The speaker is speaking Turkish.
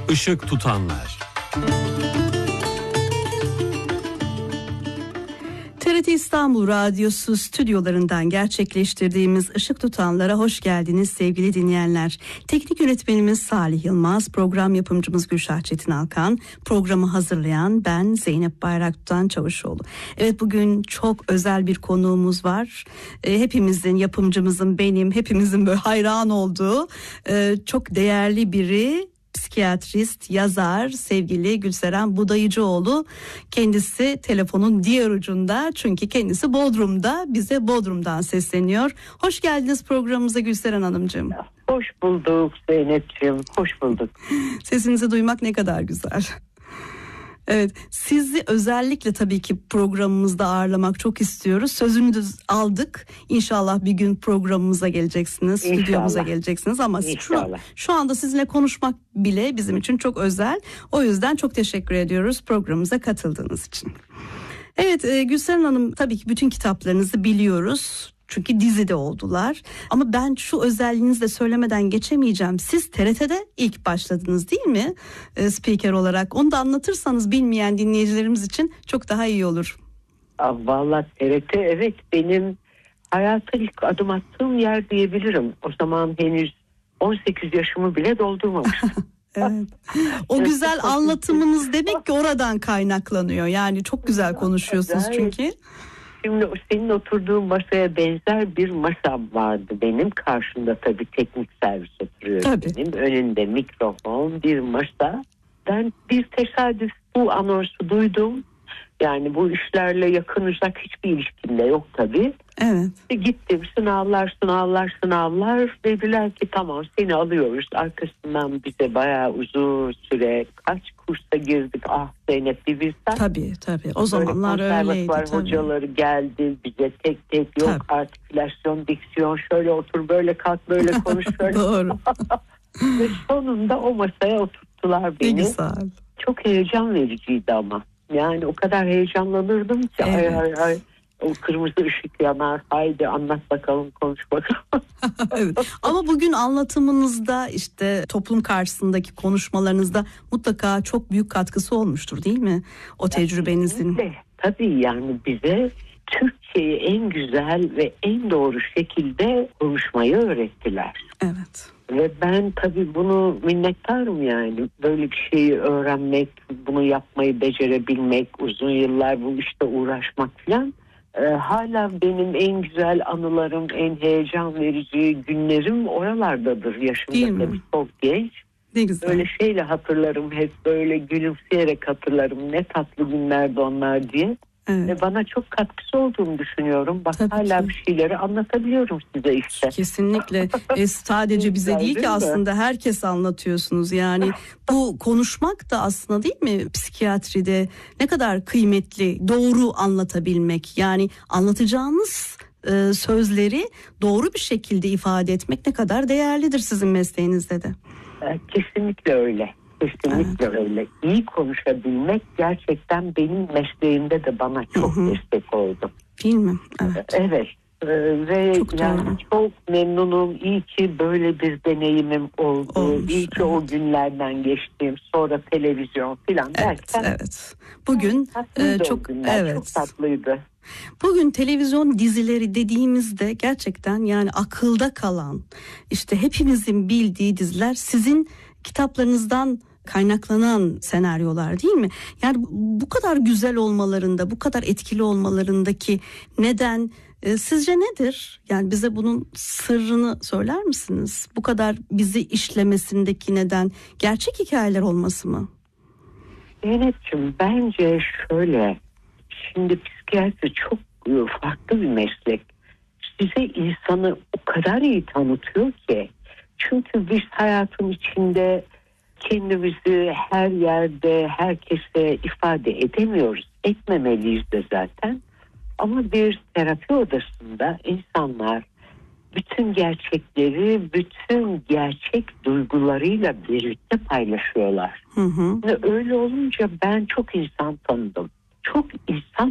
Işık tutanlar. TRT İstanbul Radyosu stüdyolarından gerçekleştirdiğimiz Işık Tutanlar'a hoş geldiniz sevgili dinleyenler. Teknik yönetmenimiz Salih Yılmaz, program yapımcımız Gülşah Çetin Alkan, programı hazırlayan ben Zeynep Bayraktutan Çavuşoğlu. Evet, bugün çok özel bir konuğumuz var. Hepimizin, yapımcımızın, benim, hepimizin böyle hayran olduğu çok değerli biri. Psikiyatrist, yazar, sevgili Gülseren Budayıcıoğlu. Kendisi telefonun diğer ucunda, çünkü kendisi Bodrum'da, bize Bodrum'dan sesleniyor. Hoş geldiniz programımıza Gülseren Hanımcığım. Hoş bulduk Zeynep'ciğim, hoş bulduk. Sesinizi duymak ne kadar güzel. Evet, sizi özellikle tabii ki programımızda ağırlamak çok istiyoruz. Sözünü aldık. İnşallah bir gün programımıza geleceksiniz, stüdyomuza geleceksiniz. Ama şu anda sizinle konuşmak bile bizim için çok özel. O yüzden çok teşekkür ediyoruz programımıza katıldığınız için. Evet, Gülseren Hanım, tabii ki bütün kitaplarınızı biliyoruz. Çünkü dizide oldular. Ama ben şu özelliğinizi de söylemeden geçemeyeceğim. Siz TRT'de ilk başladınız değil mi? Spiker olarak. Onu da anlatırsanız bilmeyen dinleyicilerimiz için çok daha iyi olur. Vallahi TRT evet benim hayata ilk adım attığım yer diyebilirim. O zaman henüz 18 yaşımı bile doldurmamıştım. Evet. O güzel anlatımınız demek ki oradan kaynaklanıyor. Yani çok güzel konuşuyorsunuz çünkü. Şimdi senin oturduğun masaya benzer bir masam vardı benim. Karşımda tabii teknik servis oturuyor benim. Önünde mikrofon, bir masa. Ben bir tesadüf bu anonsu duydum. Yani bu işlerle yakın uzak hiçbir ilişkim de yok tabii. Evet. Gittim, sınavlar. Dediler ki tamam, seni alıyoruz. Arkasından bize bayağı uzun süre kaç kursa girdik. Ah Zeynep, bir bilsen. Tabii. O zamanlar öyleydi. Hocaları geldi bize tek tek, yok artikülasyon, diksiyon, şöyle otur, böyle kalk, böyle konuş. Şöyle. Doğru. Ve sonunda o masaya oturttular beni. Ne güzel. Çok heyecan vericiydi ama. Yani o kadar heyecanlanırdım ki ay. O kırmızı ışık yanar. Haydi anlat bakalım, konuş bakalım. Evet. Ama bugün anlatımınızda, işte toplum karşısındaki konuşmalarınızda mutlaka çok büyük katkısı olmuştur değil mi? O tecrübenizin. Tabii yani bize Türkçeyi en güzel ve en doğru şekilde konuşmayı öğrettiler. Evet. Ve ben tabii bunu minnettarım yani. Böyle bir şeyi öğrenmek, bunu yapmayı becerebilmek, uzun yıllar bu işte uğraşmak falan. Hala benim en güzel anılarım, en heyecan verici günlerim oralardadır. Yaşımda tabii çok genç. Ne güzel. Böyle şeyle hatırlarım, hep böyle gülümseyerek hatırlarım. Ne tatlı günlerdi onlar diye. Evet. Ve bana çok katkısı olduğunu düşünüyorum. Bak tabii hala ki bir şeyleri anlatabiliyorum size işte. Kesinlikle. Sadece bize değil ki aslında herkes anlatıyorsunuz. Yani bu konuşmak da aslında değil mi psikiyatride ne kadar kıymetli, doğru anlatabilmek. Yani anlatacağınız sözleri doğru bir şekilde ifade etmek ne kadar değerlidir sizin mesleğinizde de. Kesinlikle öyle. Kesinlikle öyle. İyi konuşabilmek gerçekten benim mesleğimde de bana çok destek oldu. Değil mi? Evet. Ve çok yani çok memnunum. İyi ki böyle bir deneyimim oldu. İyi ki o günlerden geçtim. Sonra televizyon filan derken. Evet. Bugün çok çok tatlıydı. Bugün televizyon dizileri dediğimizde gerçekten yani akılda kalan, işte hepimizin bildiği diziler sizin kitaplarınızdan kaynaklanan senaryolar değil mi? Yani bu kadar güzel olmalarında, bu kadar etkili olmalarındaki neden sizce nedir? Yani bize bunun sırrını söyler misiniz? Bu kadar bizi işlemesindeki neden gerçek hikayeler olması mı? Zeynep'ciğim, bence şöyle. Şimdi psikiyatri çok farklı bir meslek. Size insanı o kadar iyi tanıtıyor ki. Çünkü biz hayatın içinde kendimizi her yerde herkese ifade edemiyoruz. Etmemeliyiz de zaten. Ama bir terapi odasında insanlar bütün gerçekleri, bütün gerçek duygularıyla birlikte paylaşıyorlar. Ve öyle olunca ben çok insan tanıdım. Çok insan